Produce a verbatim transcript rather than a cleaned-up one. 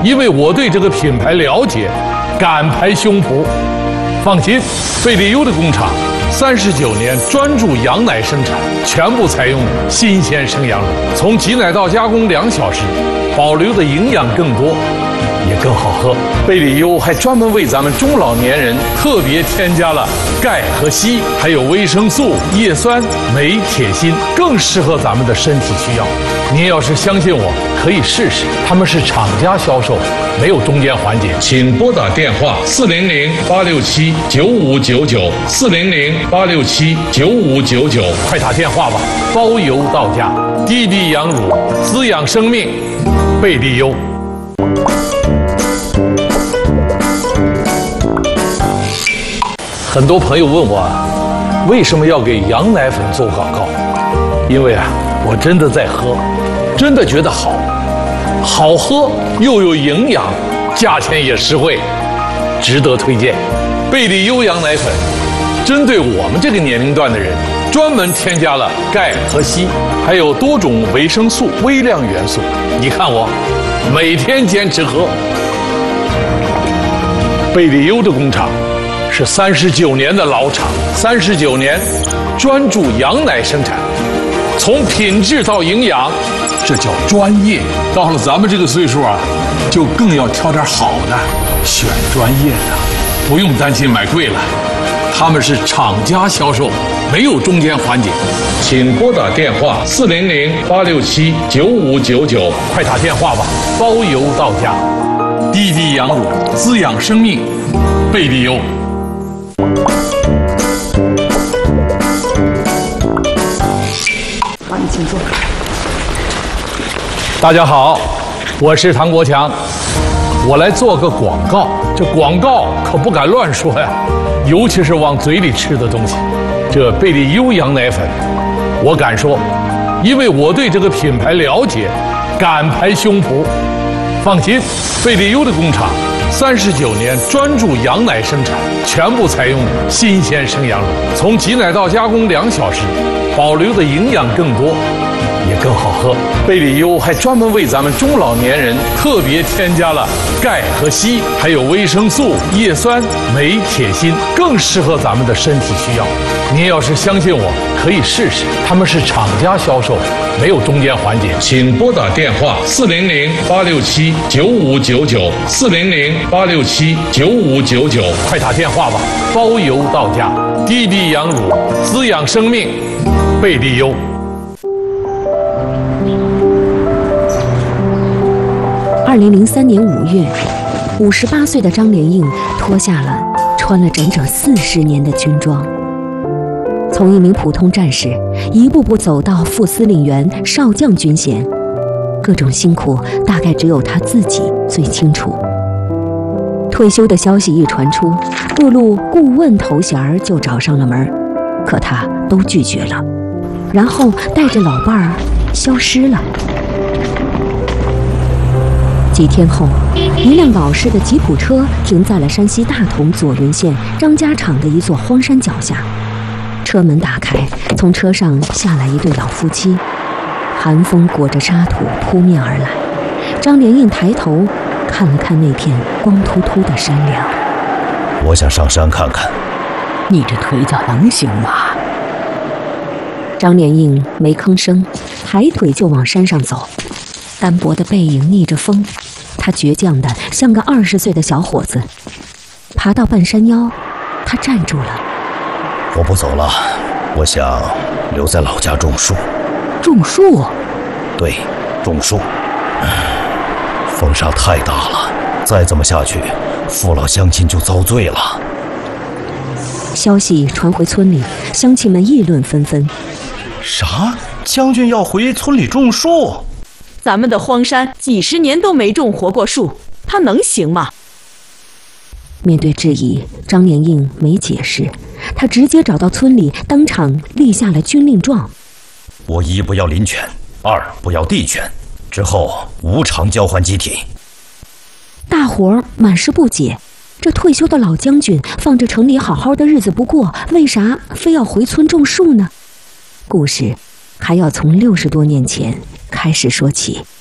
因为我对这个品牌了解，敢拍胸脯。放心，贝利优的工厂三十九年专注羊奶生产，全部采用新鲜生羊乳，从挤奶到加工两小时，保留的营养更多，也更好喝。贝利优还专门为咱们中老年人特别添加了钙和硒，还有维生素、叶酸、镁、铁、锌，更适合咱们的身体需要。您要是相信我，可以试试。他们是厂家销售，没有中间环节。请拨打电话四零零八六七九五九九四零零八六七九五九九，快打电话吧，包邮到家。滴滴羊乳，滋养生命，贝利优。很多朋友问我，为什么要给羊奶粉做广告？因为啊，我真的在喝，真的觉得好，好喝又有营养，价钱也实惠，值得推荐。贝利优羊奶粉针对我们这个年龄段的人，专门添加了钙和硒，还有多种维生素、微量元素。你看我每天坚持喝。贝利优的工厂是三十九年的老厂，三十九年专注羊奶生产，从品质到营养，这叫专业。到了咱们这个岁数啊，就更要挑点好的，选专业的，不用担心买贵了。他们是厂家销售，没有中间环节。请拨打电话四零零八六七九五九九，快打电话吧，包邮到家。滴滴羊乳，滋养生命，贝利优。 好，你请坐。 大家好，我是唐国强，我来做个广告。这广告可不敢乱说呀，尤其是往嘴里吃的东西。这贝利优羊奶粉，我敢说，因为我对这个品牌了解，敢拍胸脯。放心，贝利优的工厂三十九年专注羊奶生产，全部采用新鲜生羊乳，从挤奶到加工两小时，保留的营养更多，也更好喝。贝利优还专门为咱们中老年人特别添加了钙和硒，还有维生素、叶酸、镁、铁、锌，更适合咱们的身体需要。您要是相信我，可以试试。他们是厂家销售，没有中间环节。请拨打电话四零零八六七九五九九四零零八六七九五九九，快打电话吧，包邮到家。滴滴羊乳，滋养生命，贝利优。 二零零三年五月，五十八岁的张连印脱下了穿了整整四十年的军装，从一名普通战士一步步走到副司令员、少将军衔，各种辛苦大概只有他自己最清楚。退休的消息一传出，各路顾问头衔就找上了门，可他都拒绝了，然后带着老伴儿消失了。几天后，一辆老式的吉普车停在了山西大同左云县张家场的一座荒山脚下。车门打开，从车上下来一对老夫妻，寒风裹着沙土扑面而来。张连印抬头看了看那片光秃秃的山梁， 我想上山看看。 你这腿脚能行吗？ 张连印没吭声，抬腿就往山上走。单薄的背影逆着风，他倔强的像个二十岁的小伙子。爬到半山腰，他站住了。 我不走了，我想留在老家种树。 种树？ 对，种树。风沙太大了，再这么下去，父老乡亲就遭罪了。 消息传回村里，乡亲们议论纷纷。 啥？将军要回村里种树？ 咱们的荒山几十年都没种活过树，他能行吗？ 面对质疑，张连印没解释，他直接找到村里，当场立下了军令状。 我一不要林权，二不要地权，之后无偿交还集体。 大伙儿满是不解，这退休的老将军放着城里好好的日子不过，为啥非要回村种树呢？故事还要从六十多年前开始说起。